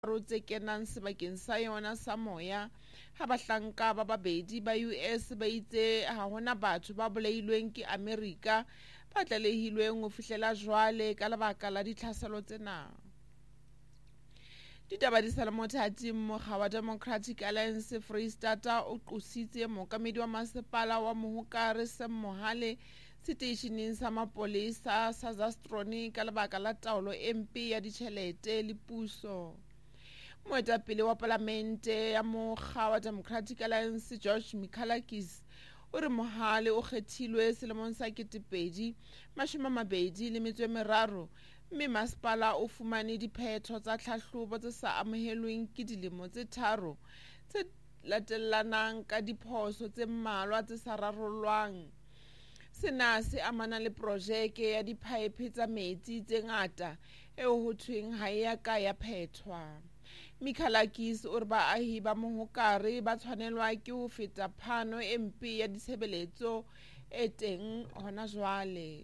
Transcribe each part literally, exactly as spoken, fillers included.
tse kenang sebakeng sa yona sa moya ha bahlanka ba babedi ba U S ba itse ha hona batho ba bolailweng ke America ba tlalehilweng ho fihlela jwale ka lebaka la ditlhaselo tsena. Ditaba di sa le mothating mokga wa Democratic Alliance Freestata o qositse mookamedi wa masepala wa Mohokare Semmohale seteisheneng sa mapolesa sa Zastroni ka lebaka la taolo e mpe ya ditjhelete le puso. Moetapele wa palamente ya mokga wa Democratic Alliance George Michalakis o re Mohale o kgethilwe selemong sa ketepedi mashome a mabedi le metso e meraro mme masepala o fumane diphetho tsa tlhahlobo tse sa amohelweng ke dilemo tse tharo tse latellanang ka diphoso tse mmalwa tse sa rarollwang. Sena se amana le projeke ya diphaephe tsa metsi tse ngata eo ho thweng ha e ka ya phethwa. Michalakis o re baahi ba Mohokare ba tshwanelwa ke ho feta phano e mpe ya ditshebeletso e teng hona jwale.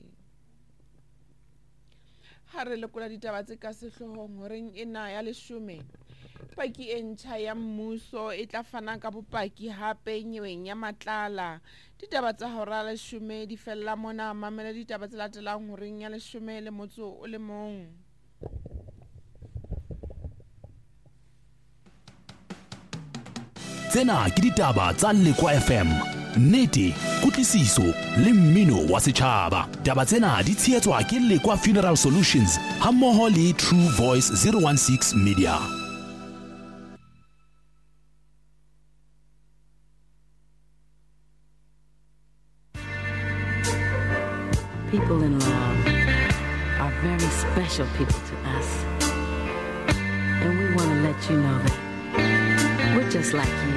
Ha re lekola ditaba tse ka sehloohong horeng ena ya leshome, paki e ntjha ya mmuso e tla fana ka bopaki hape nyeweng ya Matlala. Ditaba tsa hora leshome di fella mona, mamela ditaba tse latelang horeng ya leshome le motso o le mong. Tsena ke ditaba tsa Lekwa F M, nnete, kutlwisiso le mmino wa setjhaba. Taba tsena di tshehetswa ke Lekwa Funeral Solutions hammoho le True Voice zero one six Media. People in love are very special people to us, and we want to let you know that we're just like you.